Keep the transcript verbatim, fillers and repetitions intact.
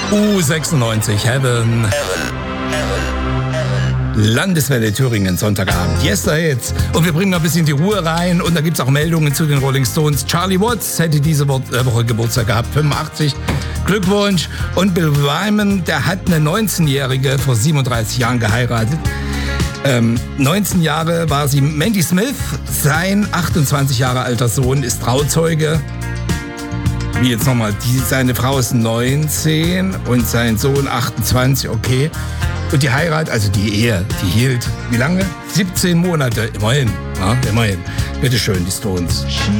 U sechsundneunzig, Heaven. Landeswelle Thüringen, Sonntagabend. Yes, da jetzt. Und wir bringen noch ein bisschen die Ruhe rein. Und da gibt es auch Meldungen zu den Rolling Stones. Charlie Watts hätte diese Woche Geburtstag gehabt, fünfundachtzig. Glückwunsch. Und Bill Wyman, der hat eine neunzehnjährige vor siebenunddreißig Jahren geheiratet. Ähm, neunzehn Jahre war sie. Mandy Smith, sein achtundzwanzig Jahre alter Sohn, ist Trauzeuge. Wie jetzt nochmal, die, seine Frau ist neunzehn und sein Sohn achtundzwanzig, okay. Und die Heirat, also die Ehe, die hielt, wie lange? siebzehn Monate, immerhin, ja, immerhin. Bitteschön, die Stones.